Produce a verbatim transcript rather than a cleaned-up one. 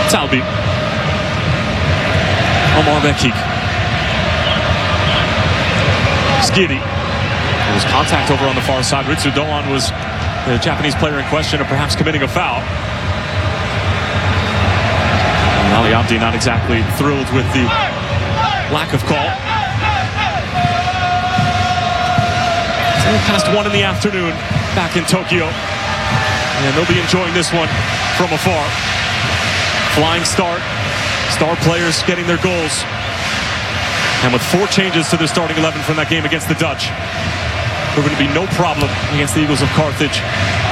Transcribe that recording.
Talbi. Omar Mekik. Skiri. There was contact over on the far side. Ritsu Doan was the Japanese player in question of perhaps committing a foul. And Ali Abdi not exactly thrilled with the lack of call. So past one in the afternoon back in Tokyo. And they'll be enjoying this one from afar. Flying start. Star players getting their goals. And with four changes to their starting eleven from that game against the Dutch, we're going to be no problem against the Eagles of Carthage.